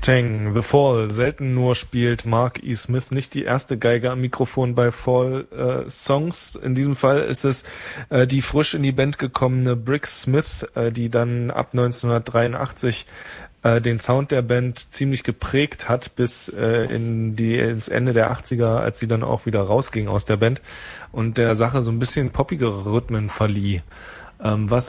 Tang, The Fall. Selten nur spielt Mark E. Smith nicht die erste Geige am Mikrofon bei Fall-Songs. In diesem Fall ist es die frisch in die Band gekommene Brick Smith, die dann ab 1983 den Sound der Band ziemlich geprägt hat bis ins Ende der 80er, als sie dann auch wieder rausging aus der Band und der Sache so ein bisschen poppigere Rhythmen verlieh. Was